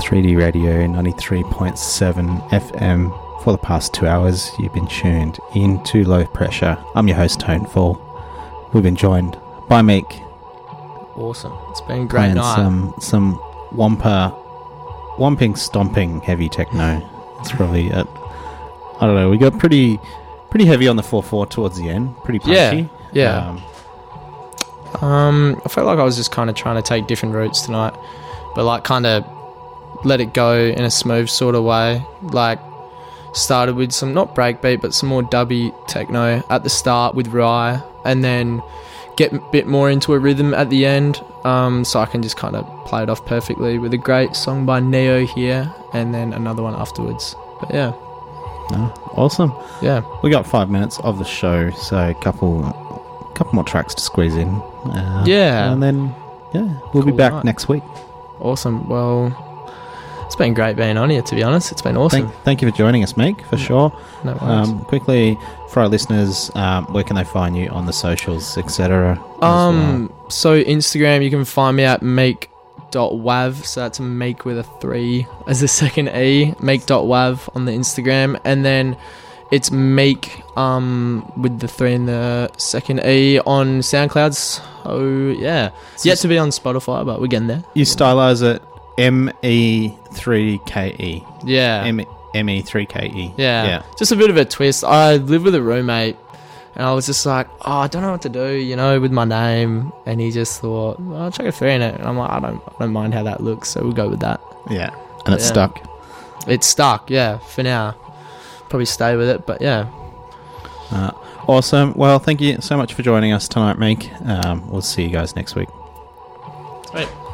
3D Radio 93.7 FM. For the past 2 hours, you've been tuned into Low Pressure. I'm your host, Tonefall. We've been joined by Meek. Awesome. It's been a great night. Some whomping, stomping heavy techno. It's probably, I don't know, we got pretty heavy on the 4/4 towards the end. Pretty punchy. Yeah. I felt like I was just kind of trying to take different routes tonight, but like kind of let it go in a smooth sort of way. Like started with some, not breakbeat, but some more dubby techno at the start with Rye, and then get a bit more into a rhythm at the end, so I can just kind of play it off perfectly with a great song by Neo here, and then another one afterwards. But yeah. Awesome. Yeah. We got 5 minutes of the show, so a couple more tracks to squeeze in. And then, we'll be back next week. Awesome. Well, it's been great being on here, to be honest. It's been awesome. Thank you for joining us, Meek, for sure. No worries. Quickly, for our listeners, where can they find you on the socials, etc.? So Instagram, you can find me at make.wav, so that's make with a 3 as the second E, make.wav on the Instagram, and then it's make with the 3 and the second E on SoundCloud. So yeah, it's yet to be on Spotify, but we're getting there. You stylize it ME3KE. Yeah. ME3KE. Yeah. Just a bit of a twist. I live with a roommate, and I was just like, I don't know what to do, with my name. And he just thought, I'll chuck a 3 in it. And I'm like, I don't mind how that looks, so we'll go with that. Yeah. And it's stuck. It's stuck, yeah, for now. Probably stay with it, but yeah. Awesome. Well, thank you so much for joining us tonight, Meek. We'll see you guys next week. Sweet.